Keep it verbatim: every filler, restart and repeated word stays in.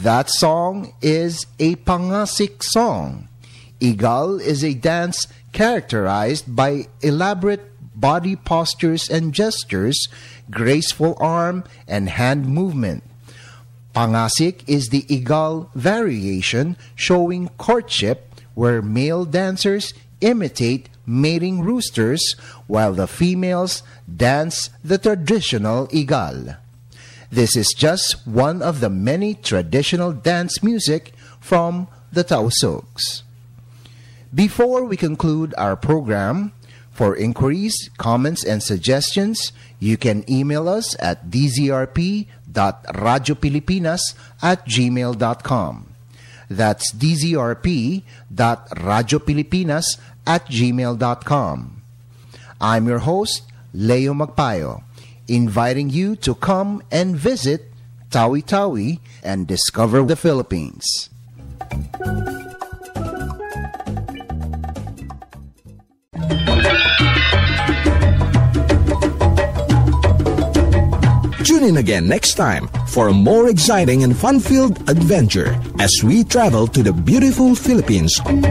That song is a pangasik song. Igal is a dance characterized by elaborate body postures and gestures, graceful arm and hand movement. Pangasik is the Igal variation showing courtship, where male dancers imitate mating roosters while the females dance the traditional Igal. This is just one of the many traditional dance music from the Tausugs. Before we conclude our program, for inquiries, comments, and suggestions, you can email us at d z r p dot radio pilipinas at gmail dot com. That's d z r p dot radio pilipinas at gmail dot com. I'm your host, Leo Magpayo, inviting you to come and visit Tawi-Tawi and discover the Philippines. Tune in again next time for a more exciting and fun-filled adventure as we travel to the beautiful Philippines.